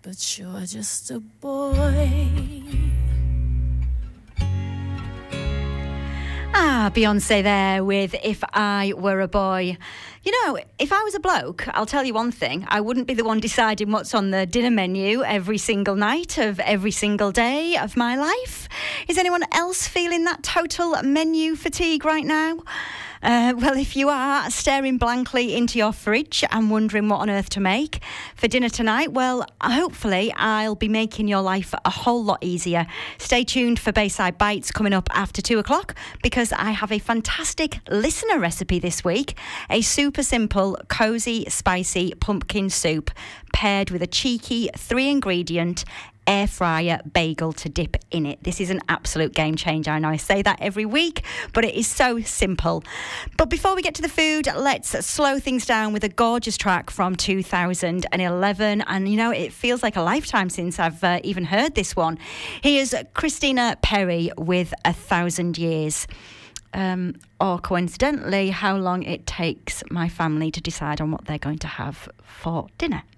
but you're just a boy. Beyonce there with If I Were a Boy. You know, if I was a bloke, I'll tell you one thing, I wouldn't be the one deciding what's on the dinner menu every single night of every single day of my life. Is anyone else feeling that total menu fatigue right now? Well, if you are staring blankly into your fridge and wondering what on earth to make for dinner tonight, well, hopefully I'll be making your life a whole lot easier. Stay tuned for Bayside Bites coming up after 2 o'clock because I have a fantastic listener recipe this week. A super simple, cosy, spicy pumpkin soup paired with a cheeky 3-ingredient air fryer bagel to dip in it. This is an absolute game changer. I know I say that every week, but it is so simple. But before we get to the food, let's slow things down with a gorgeous track from 2011. And, you know, it feels like a lifetime since I've even heard this one. Here's Christina Perri with 1,000 Years. Or coincidentally, how long it takes my family to decide on what they're going to have for dinner.